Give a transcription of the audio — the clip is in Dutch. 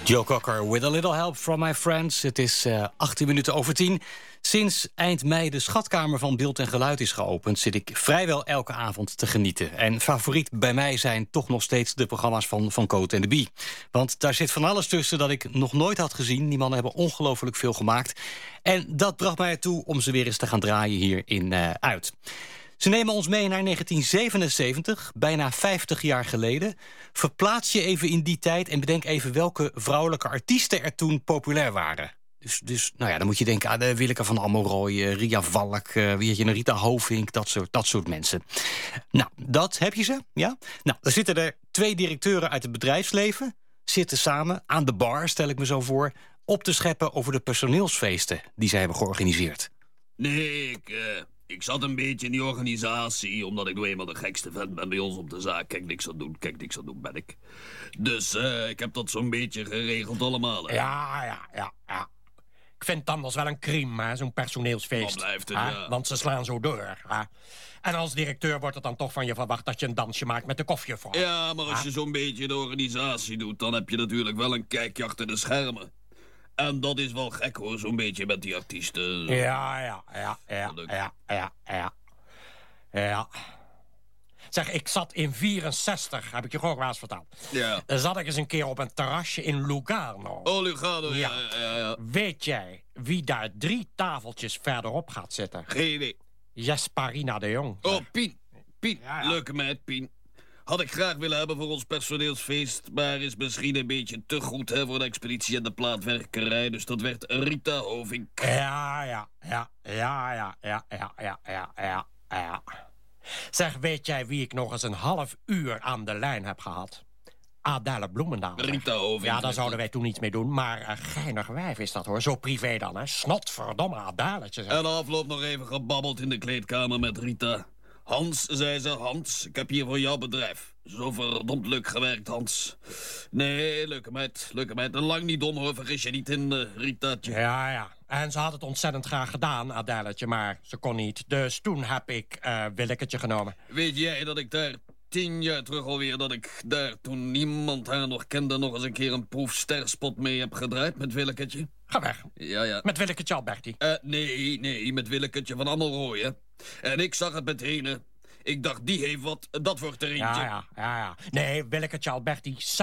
Joe Cocker, with a little help from my friends. Het is 18 minuten over 10. Sinds eind mei de schatkamer van Beeld en Geluid is geopend, zit ik vrijwel elke avond te genieten. En favoriet bij mij zijn toch nog steeds de programma's van Cote en de Bie. Want daar zit van alles tussen dat ik nog nooit had gezien. Die mannen hebben ongelooflijk veel gemaakt. En dat bracht mij ertoe om ze weer eens te gaan draaien hierin uit. Ze nemen ons mee naar 1977, bijna 50 jaar geleden. Verplaats je even in die tijd en bedenk even welke vrouwelijke artiesten er toen populair waren. Dus nou ja, dan moet je denken aan Willeke van Ammelrooy, Ria Valk, Rita Hovink, dat soort mensen. Nou, dat heb je ze, ja? Nou, dan zitten er 2 directeuren uit het bedrijfsleven, zitten samen aan de bar, stel ik me zo voor, op te scheppen over de personeelsfeesten die zij hebben georganiseerd. Nee, ik zat een beetje in die organisatie, omdat ik nou eenmaal de gekste vent ben bij ons op de zaak. Kijk, niks aan doen ben ik. Dus ik heb dat zo'n beetje geregeld allemaal. Hè. Ja. Ik vind het anders wel een crime, hè, zo'n personeelsfeest. Dan blijft het, hè? ja. Want ze slaan zo door. Hè? En als directeur wordt het dan toch van je verwacht dat je een dansje maakt met de koffiejuffrouw. Ja, maar als je zo'n beetje de organisatie doet, dan heb je natuurlijk wel een kijkje achter de schermen. En dat is wel gek hoor, zo'n beetje met die artiesten. Ja. Zeg, ik zat in 64, heb ik je ook wel eens verteld. Ja. Zat ik eens een keer op een terrasje in Lugano. Oh, Lugano, ja. Weet jij wie daar 3 tafeltjes verderop gaat zitten? Geen idee. Jesparina de Jong. Oh, Pien. Ja. Leuke meid, Pien. Had ik graag willen hebben voor ons personeelsfeest, maar is misschien een beetje te goed hè, voor de expeditie en de plaatwerkerij. Dus dat werd Rita Hovink. Ja. Zeg, weet jij wie ik nog eens een half uur aan de lijn heb gehad? Adèle Bloemendaal. Rita Hovink. Ja, daar zouden wij toen niets mee doen. Maar een geinig wijf is dat, hoor. Zo privé dan, hè. Snotverdomme Adèletje. En de afloop nog even gebabbeld in de kleedkamer met Rita. Hans, zei ze, Hans, ik heb hier voor jouw bedrijf. Zo verdomd leuk gewerkt, Hans. Nee, leuke meid. En lang niet dom, hoor, vergis je niet in Ritaatje. Ja. En ze had het ontzettend graag gedaan, Adèletje, maar ze kon niet. Dus toen heb ik Willeketje genomen. Weet jij dat ik daar 10 jaar terug alweer, dat ik daar toen niemand haar nog kende, nog eens een keer een proef sterspot mee heb gedraaid met Willeketje? Ga weg. Ja. Met Willeketje Alberti. Nee, met Willeketje van Ammelrooy, hè. En ik zag het meteen, hè. Ik dacht, die heeft wat, dat wordt er eentje. Ja. Nee, Willeketje Alberti